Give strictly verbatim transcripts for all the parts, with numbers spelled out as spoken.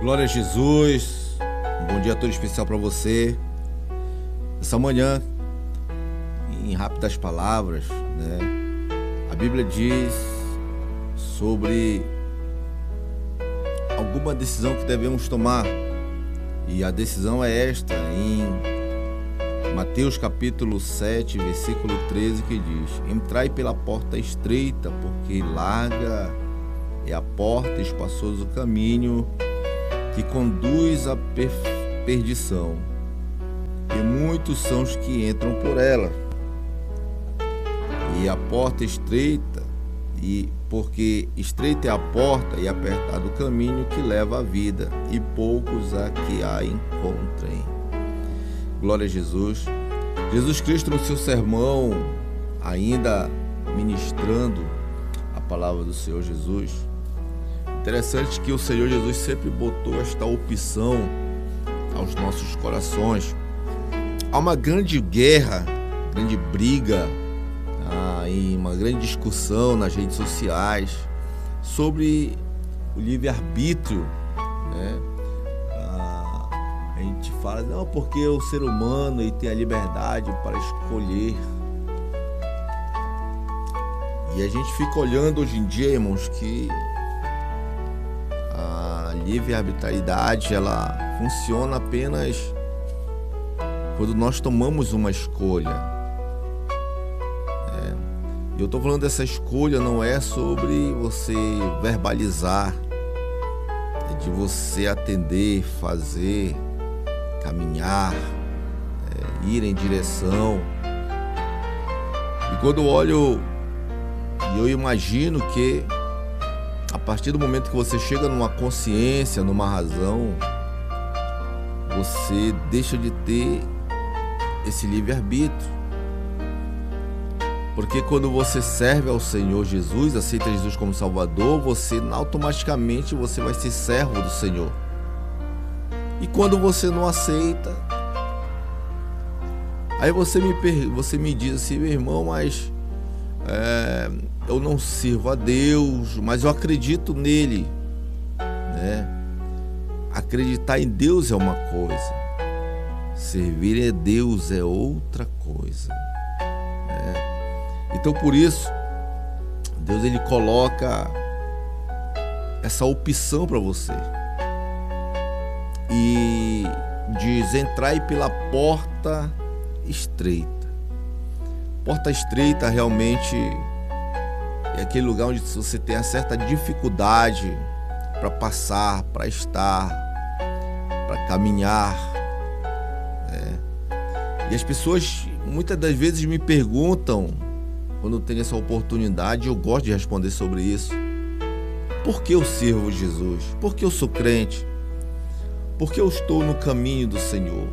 Glória a Jesus, um bom dia todo especial para você. Essa manhã, em rápidas palavras, né, a Bíblia diz sobre alguma decisão que devemos tomar. E a decisão é esta, em Mateus capítulo sete, versículo treze, que diz: entrai pela porta estreita, porque larga é a porta, espaçoso o caminho que conduz à per- perdição, e muitos são os que entram por ela. E a porta estreita, e porque estreita é a porta e apertado o caminho que leva à vida, e poucos a que a encontrem. Glória a Jesus. Jesus Cristo, no seu sermão, ainda ministrando a palavra do Senhor Jesus, interessante que o Senhor Jesus sempre botou esta opção aos nossos corações. Há uma grande guerra, grande briga, ah, e uma grande discussão nas redes sociais sobre o livre-arbítrio, né? Ah, a gente fala, não, porque o ser humano ele tem a liberdade para escolher. E a gente fica olhando hoje em dia, irmãos, que a livre-arbitrariedade ela funciona apenas quando nós tomamos uma escolha. É. Eu estou falando dessa escolha, não é sobre você verbalizar, é de você atender, fazer, caminhar, é, ir em direção. E quando eu olho, eu imagino que a partir do momento que você chega numa consciência, numa razão, você deixa de ter esse livre-arbítrio. Porque quando você serve ao Senhor Jesus, aceita Jesus como Salvador, você automaticamente você vai ser servo do Senhor. E quando você não aceita, aí você me, você me diz assim, meu irmão, mas é, eu não sirvo a Deus, mas eu acredito nele, né? Acreditar em Deus é uma coisa, servir a Deus é outra coisa, né? Então por isso Deus ele coloca essa opção para você e diz: entrai pela porta estreita. Porta estreita realmente é aquele lugar onde você tem uma certa dificuldade para passar, para estar, para caminhar. É. E as pessoas muitas das vezes me perguntam, quando eu tenho essa oportunidade, eu gosto de responder sobre isso: por que eu sirvo Jesus? Por que eu sou crente? Por que eu estou no caminho do Senhor?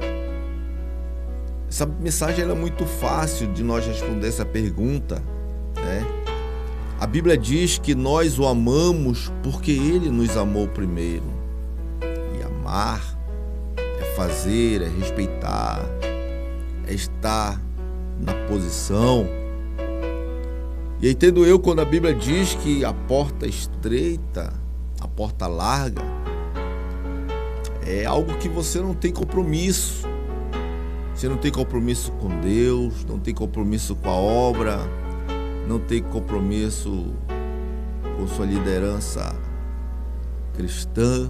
Essa mensagem ela é muito fácil de nós responder essa pergunta, né? A Bíblia diz que nós o amamos porque Ele nos amou primeiro. E amar é fazer, é respeitar, é estar na posição. E entendo eu quando a Bíblia diz que a porta estreita, a porta larga, é algo que você não tem compromisso. Você não tem compromisso com Deus, não tem compromisso com a obra, não tem compromisso com sua liderança cristã.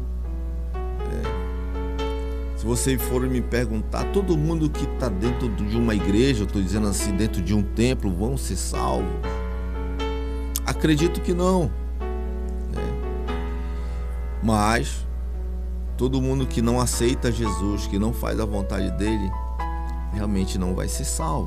É. Se você for me perguntar, todo mundo que está dentro de uma igreja, eu estou dizendo assim, dentro de um templo, vão ser salvos? Acredito que não. É. Mas todo mundo que não aceita Jesus, que não faz a vontade dele, realmente não vai ser salvo.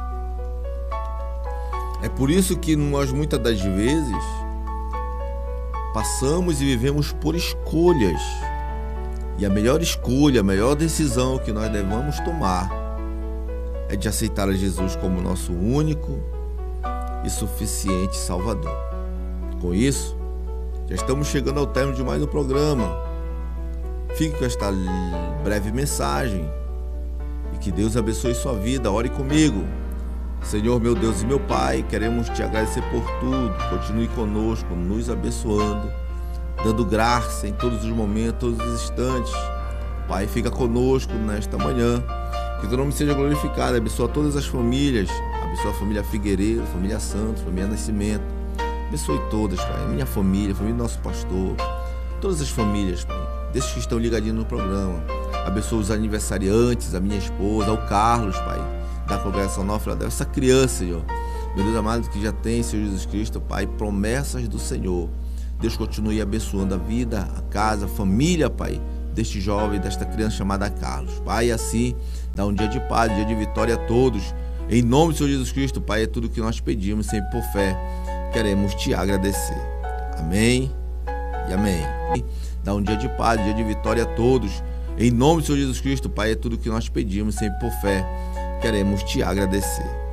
É por isso que nós muitas das vezes passamos e vivemos por escolhas. E a melhor escolha, a melhor decisão que nós devemos tomar é de aceitar a Jesus como nosso único e suficiente Salvador. Com isso, já estamos chegando ao término de mais um programa. Fique com esta breve mensagem e que Deus abençoe sua vida. Ore comigo. Senhor, meu Deus e meu Pai, queremos te agradecer por tudo. Continue conosco, nos abençoando. dando graça em todos os momentos, todos os instantes. Pai, fica conosco nesta manhã, que teu nome seja glorificado, abençoa todas as famílias, abençoa a família Figueiredo, família Santos, família Nascimento, abençoe todas, Pai, minha família, a família do nosso pastor, todas as famílias, Pai, desses que estão ligadinhos no programa, abençoa os aniversariantes, a minha esposa, o Carlos, Pai, da congregação Nova Filadélfia, essa criança, Senhor, meu Deus amado, que já tem, Senhor Jesus Cristo, Pai, promessas do Senhor. Deus continue abençoando a vida, a casa, a família, Pai, deste jovem, desta criança chamada Carlos. Pai, assim, dá um dia de paz, um dia de vitória a todos. Em nome do Senhor Jesus Cristo, Pai, é tudo que nós pedimos, sempre por fé. Queremos te agradecer. Amém e amém. Dá um dia de paz, um dia de vitória a todos. Em nome do Senhor Jesus Cristo, Pai, é tudo que nós pedimos, sempre por fé. Queremos te agradecer.